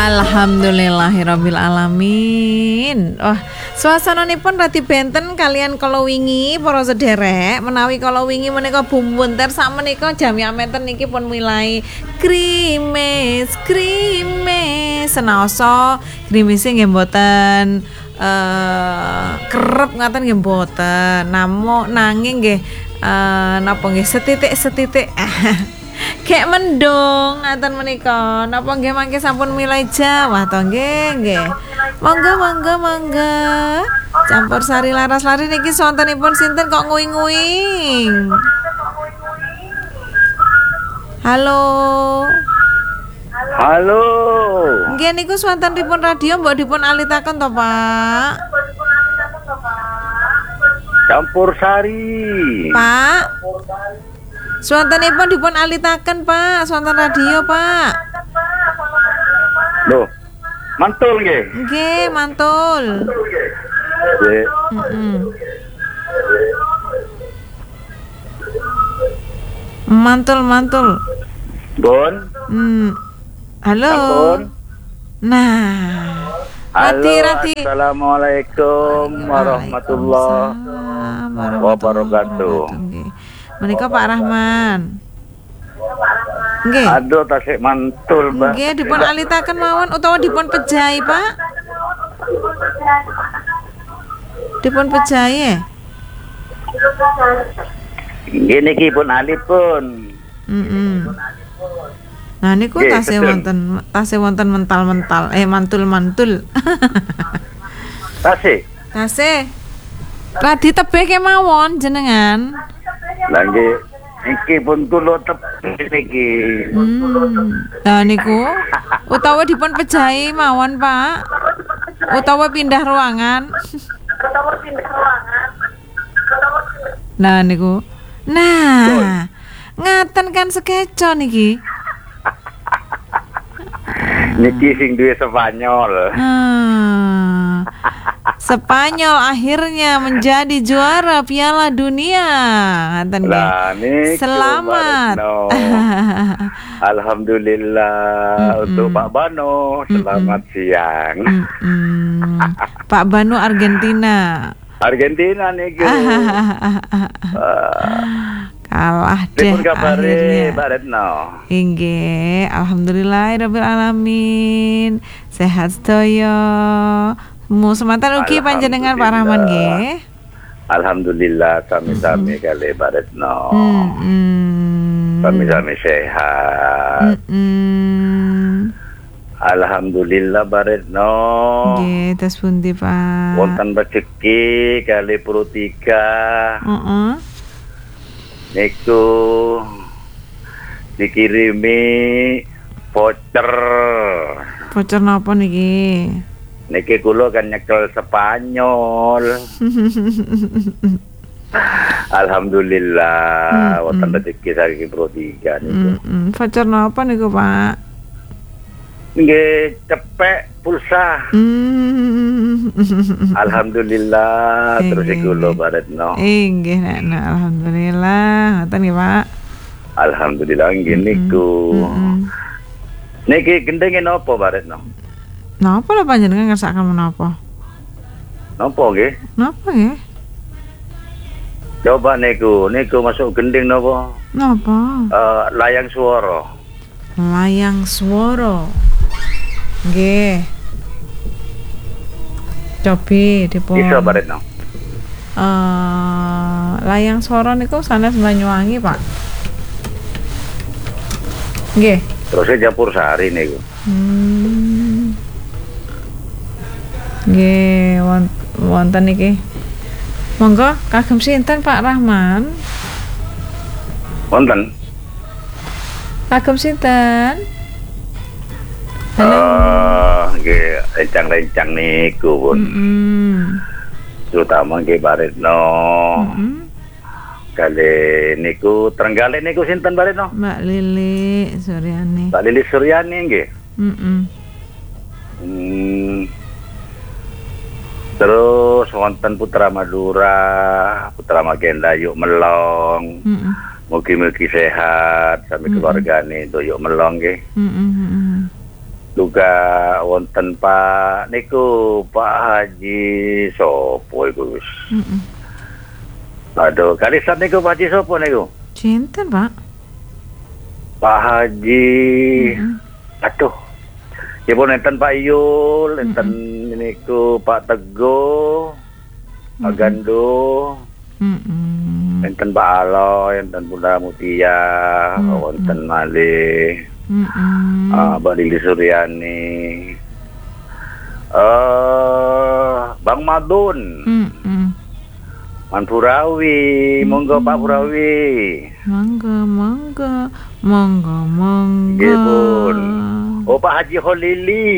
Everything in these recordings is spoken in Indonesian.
Alhamdulillahirabbil alamin. Wah, suasananipun radi benten kalian kala wingi para sederek, menawi kala wingi menika bumbunter sak menika jam meten niki pun milai krimis senaosa krimise nggih mboten kerep ngaten nggih mboten. Nanging nggih napa nggih setitik-setitik kayak mendung ngaten menika. Napa nggih mangke sampun milai Jawa to nggih. Monggo. Campur sari laras lari niki sontenipun sinten kok nguing-nguing. Halo. Nggih niku sontenipun radio mbok dipun alitaken to, Pak? Campur sari. Pak. Swantenipun dipun alitaken, Pak. Swanten radio, Pak. Loh, mantul nggih. Nggih, mantul. Nggih. Mantul. Bon. Halo. Ampun. Nah. Halo, Rati. Assalamualaikum warahmatullahi wabarakatuh. Menika Pak Rahman. Nggih. Aduh, tasik mantul, Mbak. Nggih, dipun alitaken mawon utawa dipun pejahi, Pak? Dipun pejahi. Nggih niki pun alipun. Nah niku tasih wonten mental-mental, mantul-mantul. Tasih. Radi tebih kemawon jenengan. Lah nggih iki pun kula tebih niki. Lah niku utawa dipun pejahi mawon, Pak. Utawa pindah ruangan. Nah niku. Nah, ngaten kan sekeco niki. Niki sing duwe Spanyol. Spanyol akhirnya menjadi juara Piala Dunia. Ngaten nggih. Selamat. Alhamdulillah untuk Pak Bano. Selamat siang. Pak Bano Argentina niki. Kalah deh akhirnya. Inggih, alhamdulillahirabbil alamin. Sehat sedaya. Semanten ugi panjenengan Pak Rahman nggih. Alhamdulillah sami-sami kali Pak Retno. Sami-sami sehat. Alhamdulillah Pak Retno. Nggih, tes pundi Pak? Wonten rezeki kali Pro 3. Niku dikirimi voucher. Voucher napa niki? Niki kula kan nyekel Spanyol. Alhamdulillah wonten rezeki saking Pro 3 niku. Voucher napa niku, Pak? Nggih cepek pulsa. Alhamdulillah terus iku lho Pak Retno. Nggih nek alhamdulillah ngoten nggih Pak. Alhamdulillah nggih niku. Niki gendenge napa Pak Retno? Napa lho panjenengan ngersakaken menapa? Napa nggih? Napa nggih? Coba niku masuk gending napa? Napa? Layang swara. Layang swara. Nggih. Cobi dipun. Iso Pak Retno. Layang swara niku sanes Banyuwangi, Pak. Nggih. Terus campur sari niku. Nggih, wonten niki. Monggo kagem sinten Pak Rahman? Wonten. Kagem sinten? Nggih, rencang-rencang niku pun. Terutama nggih Pak Retno. Kali niku Trenggalek niku sinten Pak Retno? Mbak Lili Suryani. Mbak Lili Suryani nggih. Terus wonten Putra Madura, Putra Magenda yuk melong. Mugi-mugi sehat sampai keluargane itu yuk melong nggih. juga wonten Pak niku Pak Haji sopo iku wis. Aduh, kalisan niku Pak Haji sopo niku? Cinten, Pak. Pak Haji. Aduh. Ya pun enten Pak Yul, enten niku Pak Teguh, Pak Gando, enten Pak Aloy, enten Bunda Mutia, wonten malih. Mbak Lili Suryani, Bang Madun, Man Purawi, monggo Pak Purawi. Monggo. Gipun. Oh Pak Haji Holili.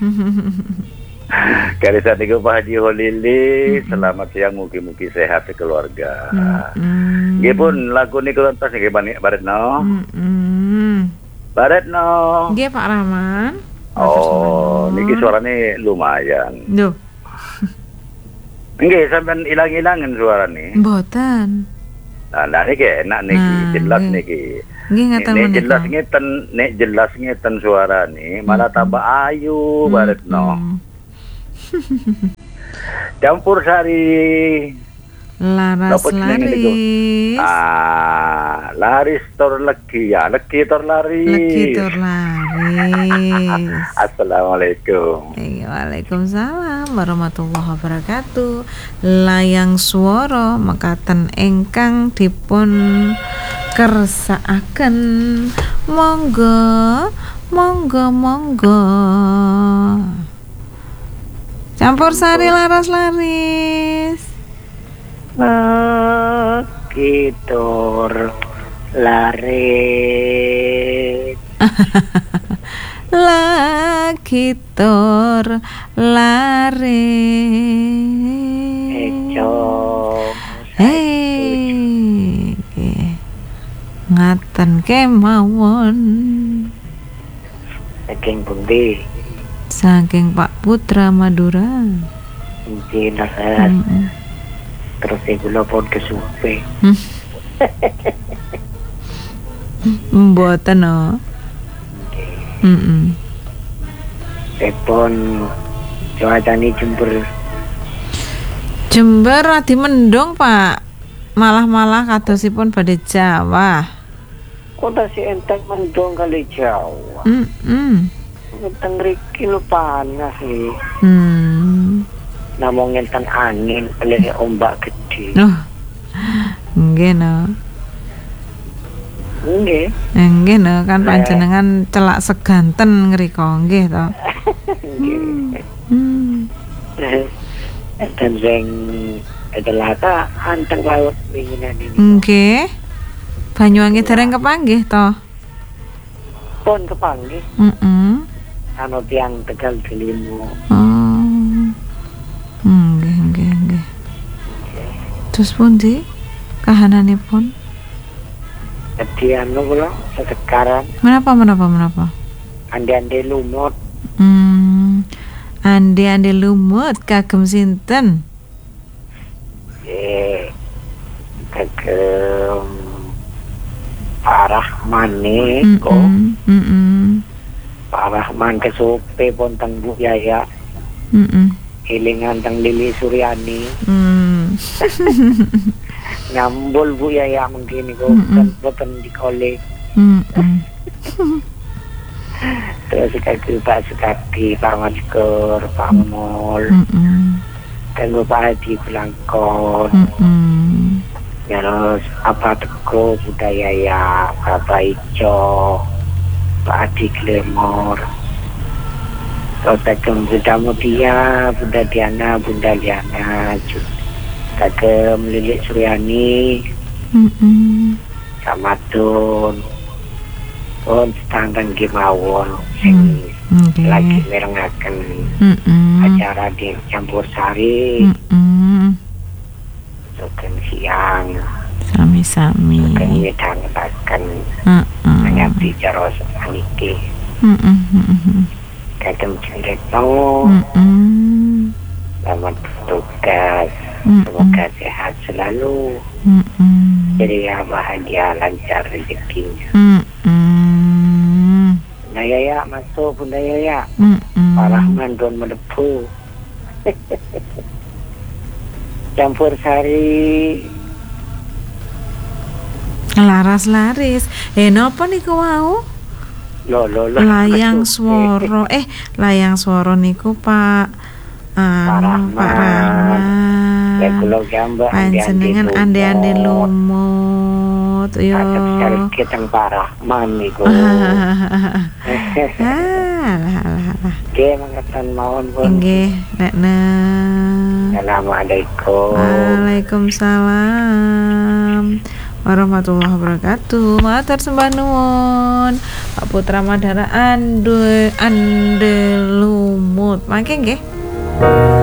Kalisan niku Pak Haji Holili, selamat siang, mugi-mugi sehat keluarga. Gipun lagu niku lantas nggih Baretno. Baretno. Nggih Pak Rahman. Oh, niki suarane lumayan. Duh. Nggih, sampean ilang-ilangan suarane. Mboten. Nah, niki enak niki, jelas niki. Nggih ngaten menika. Nek jelas ngeten suarane, malah tambah ayu Baretno. Campur sari. Laris. Laris tor legi ya, legi tor laris. Assalamualaikum. Waalaikumsalam warahmatullahi wabarakatuh. Layang swara mekaten ingkang dipun kersakaken. Monggo. Campur sari laris. Kitor laris. Lagi tor laris. Ngaten kemawon. Saking pundi? Saking Pak Putra Madura. Injih nasihat. Terus kula pun kesupe. Mboten no. Tepon cuacane Jember radi mendung Pak. Malah kadosipun badhe Jawa. Kota si enteng mendung kali Jawa. Enteng mriki lu panas nih. Namung enten angin kali ombak gede. Nggih no. Nggih no kan panjenengan celak seganten ngrika nggih to. Enten sing edelaka anteng laut winginan ini. Nggih. Banyuwangi dereng kepanggih to. Pun kepanggih. Anu tiang Tegal Delimu. Nggih. Terus pundi kahananipun? Jadi anu kula sekarang. Menapa? Ande-ande lumut. Ande lumut kagem sinten? Kagem Pak Rahman niku. Pak Rahman kesupe pun teng Bu Yaya. Hilingan teng Lili Suryani. Nambul Bu Yaya mungkin niku boten dikolek. Terus kaki Pak Sukati, Pak Masker, Pak Mol, dan Pak Haji Belangkon. Terus apa Teguh Budaya ya, Bapak Ijo, Pak Adi Glemor. Terus kagem Bunda Mutia, Bunda Diana, Bunda Liana, kagem Lilik Suryani, Samadun. Pun tanggang gimawon sing lagi merengaken acara di Campur Sari. Soken siang sami-sami soken midhangetaken ngabdi cara saniki. Kagem Jendretno selamat bertugas, semoga sehat selalu, ceria, bahagia, lancar rezekinya. Nah ya masuk Bunda ya. Mm-mm. Parah mandon medepu. Campur sari. Laras-laris. Napa niku wau? Lo. Layang swara. Layang swara niku Pak Pak Rahmat. Ya kula gambak Panjenengan ande-ande lumut. Yo. Atep kita parah man niku. Alah. Nggih mangkatan mawon pun. Nggih, Nekne. Assalamualaikum. Waalaikumsalam warahmatullahi wabarakatuh. Matur sembah nuwun. Pak Putra Madara ande lumut. Mangke nggih.